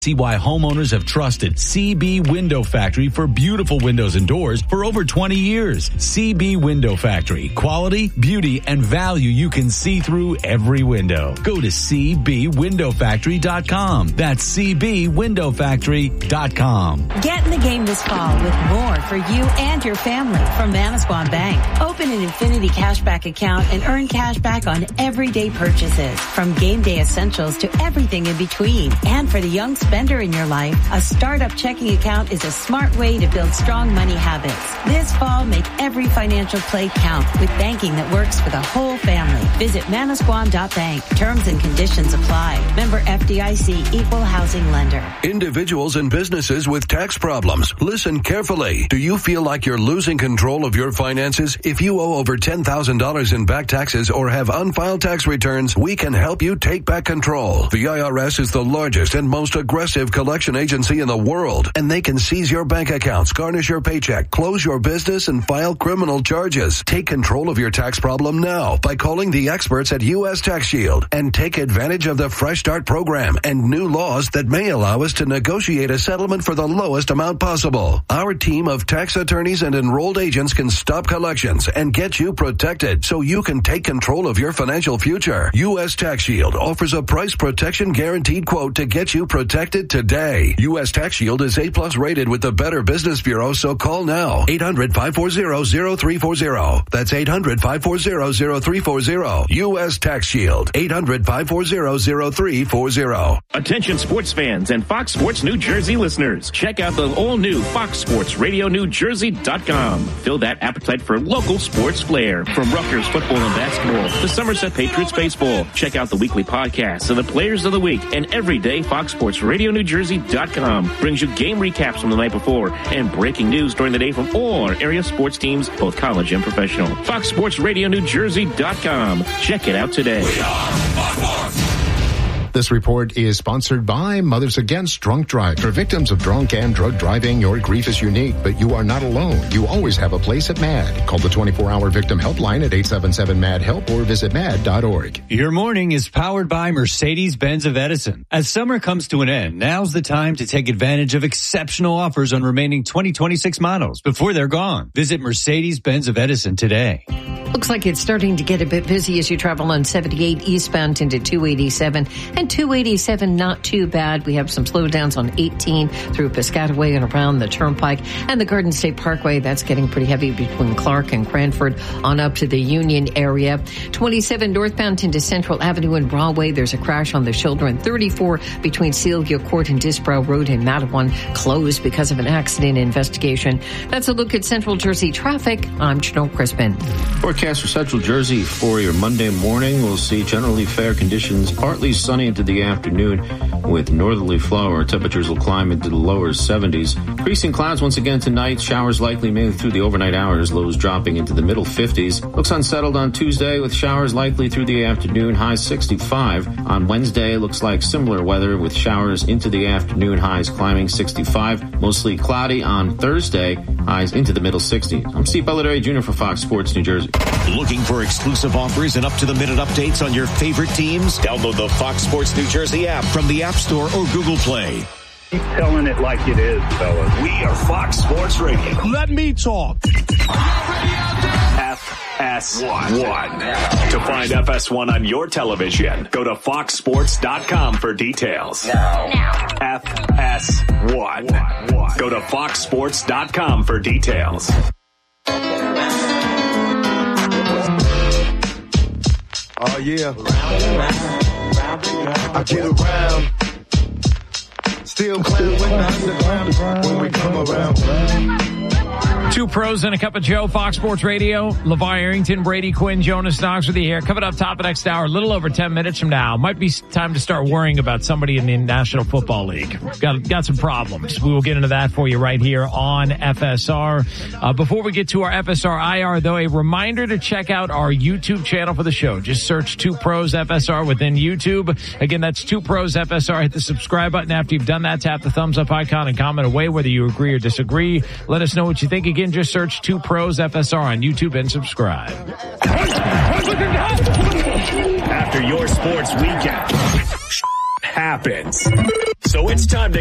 See why homeowners have trusted CB Window Factory for beautiful windows and doors for over 20 years. CB Window Factory. Quality, beauty, and value you can see through every window. Go to cbwindowfactory.com. That's cbwindowfactory.com. Get in the game this fall with more for you and your family from Manasquan Bank. Open an Infinity Cashback account and earn cash back on everyday purchases, from game day essentials to everything in between. And for the young spender in your life, a startup checking account is a smart way to build strong money habits. This fall, make every financial play count with banking that works for the whole family. Visit manasquan.bank. Terms and conditions apply. Member FDIC, Equal Housing Lender. Individuals and businesses with tax problems, listen carefully. Do you feel like you're losing control of your finances? If you owe over $10,000 in back taxes or have unfiled tax returns, we can help you take back control. The IRS is the largest and most aggressive collection agency in the world, and they can seize your bank accounts, garnish your paycheck, close your business, and file criminal charges. Take control of your tax problem now by calling the experts at U.S. Tax Shield and take advantage of the Fresh Start program and new laws that may allow us to negotiate a settlement for the lowest amount possible. Our team of tax attorneys and enrolled agents can stop collections and get you protected so you can take control of your financial future. U.S. Tax Shield offers a price protection guaranteed quote to get you protected today. U.S. Tax Shield is A+ rated with the Better Business Bureau, so call now. 800-540-0340. That's 800-540-0340. U.S. Tax Shield. 800-540-0340. Attention sports fans and Fox Sports New Jersey listeners. Check out the all-new Fox Sports Radio NewJersey.com. Fill that appetite for local sports flair. From Rutgers football and basketball to Somerset Patriots baseball. Check out the weekly podcasts of the players of the week, and every day Fox Sports Radio NewJersey.com brings you game recaps from the night before and breaking news during the day from all our area sports teams, both college and professional. Fox Sports Radio NewJersey.com. Check it out today. We are Fox. This report is sponsored by Mothers Against Drunk Drive. For victims of drunk and drug driving, your grief is unique, but you are not alone. You always have a place at MAD. Call the 24-hour victim helpline at 877-MAD-HELP or visit MAD.org. Your morning is powered by Mercedes-Benz of Edison. As summer comes to an end, now's the time to take advantage of exceptional offers on remaining 2026 models before they're gone. Visit Mercedes-Benz of Edison today. Looks like it's starting to get a bit busy as you travel on 78 eastbound into 287. And 287, not too bad. We have some slowdowns on 18 through Piscataway and around the Turnpike. And the Garden State Parkway, that's getting pretty heavy between Clark and Cranford on up to the Union area. 27 northbound into Central Avenue and Broadway. There's a crash on the shoulder. And 34 between Celia Court and Disbrow Road in Matawan, closed because of an accident investigation. That's a look at Central Jersey traffic. I'm Janelle Crispin. Forecast for Central Jersey for your Monday morning. We'll see generally fair conditions, partly sunny into the afternoon with northerly flow. Our temperatures will climb into the lower 70s. Increasing clouds once again tonight. Showers likely mainly through the overnight hours. Lows dropping into the middle 50s. Looks unsettled on Tuesday with showers likely through the afternoon. Highs 65. On Wednesday, looks like similar weather with showers into the afternoon. Highs climbing 65. Mostly cloudy on Thursday. Highs into the middle 60s. I'm Steve Belladere Jr. for Fox Sports New Jersey. Looking for exclusive offers and up-to-the-minute updates on your favorite teams? Download the Fox Sports New Jersey app from the App Store or Google Play. Keep telling it like it is, fellas. We are Fox Sports Radio. Let me talk. FS1. To find FS1 on your television, go to foxsports.com for details. Now. FS1. Go to foxsports.com for details. Oh, yeah. I get around. Still clown when the underground when we come around. Two pros and a cup of Joe, Fox Sports Radio. LeVar Arrington, Brady Quinn, Jonas Knox with you here. Coming up top of next hour, a little over 10 minutes from now. Might be time to start worrying about somebody in the National Football League. Got some problems. We will get into that for you right here on FSR. Before we get to our FSR IR, though, a reminder to check out our YouTube channel for the show. Just search Two Pros FSR within YouTube. Again, that's Two Pros FSR. Hit the subscribe button. After you've done that, tap the thumbs up icon and comment away whether you agree or disagree. Let us know what you think. Again, just search Two Pros FSR on YouTube and subscribe. After your sports weekend, happens. So it's time to